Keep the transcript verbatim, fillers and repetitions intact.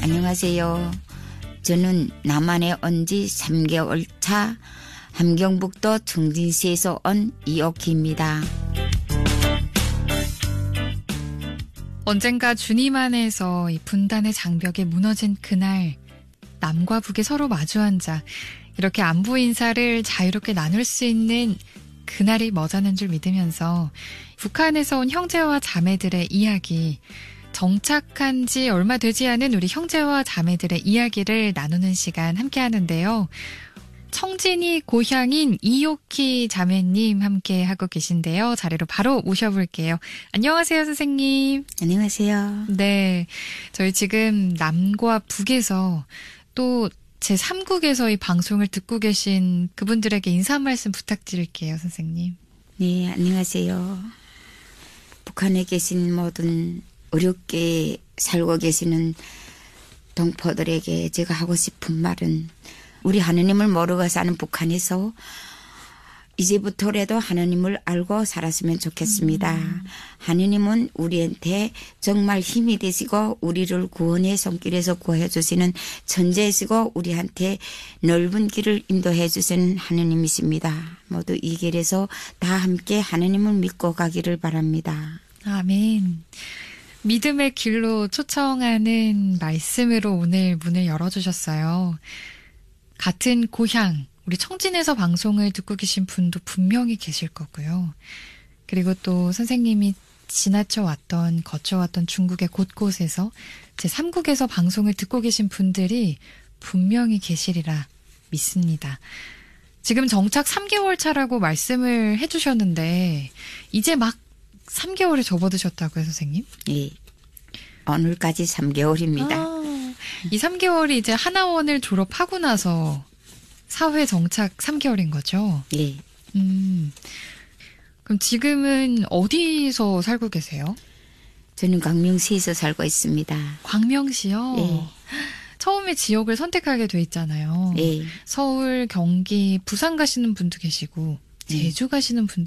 안녕하세요. 저는 남한에 온 지 삼 개월 차 함경북도 청진시에서 온 이옥희입니다. 언젠가 주님 안에서 이 분단의 장벽이 무너진 그날 남과 북이 서로 마주 앉아 이렇게 안부 인사를 자유롭게 나눌 수 있는 그날이 머자는 줄 믿으면서 북한에서 온 형제와 자매들의 이야기, 정착한 지 얼마 되지 않은 우리 형제와 자매들의 이야기를 나누는 시간 함께 하는데요. 청진이 고향인 이옥희 자매님 함께 하고 계신데요. 자리로 바로 모셔볼게요. 안녕하세요, 선생님. 안녕하세요. 네, 저희 지금 남과 북에서 또 제삼 국에서 이 방송을 듣고 계신 그분들에게 인사 한 말씀 부탁드릴게요, 선생님. 네, 안녕하세요. 북한에 계신 모든 어렵게 살고 계시는 동포들에게 제가 하고 싶은 말은 우리 하느님을 모르고 사는 북한에서 이제부터라도 하느님을 알고 살았으면 좋겠습니다. 음. 하느님은 우리한테 정말 힘이 되시고 우리를 구원의 손길에서 구해 주시는 천재이시고 우리한테 넓은 길을 인도해 주시는 하느님이십니다. 모두 이 길에서 다 함께 하느님을 믿고 가기를 바랍니다. 아멘. 믿음의 길로 초청하는 말씀으로 오늘 문을 열어주셨어요. 같은 고향, 우리 청진에서 방송을 듣고 계신 분도 분명히 계실 거고요. 그리고 또 선생님이 지나쳐 왔던, 거쳐왔던 중국의 곳곳에서 제삼 국에서 방송을 듣고 계신 분들이 분명히 계시리라 믿습니다. 지금 정착 삼 개월 차라고 말씀을 해주셨는데 이제 막 삼 개월에 접어드셨다고요, 선생님? 예. 오늘까지 삼 개월입니다. 아, 이 삼 개월이 이제 하나원을 졸업하고 나서 사회 정착 삼 개월인 거죠? 예. 음, 그럼 지금은 어디서 살고 계세요? 저는 광명시에서 살고 있습니다. 광명시요? 예. 처음에 지역을 선택하게 돼 있잖아요. 예. 서울, 경기, 부산 가시는 분도 계시고 제주 가시는 분도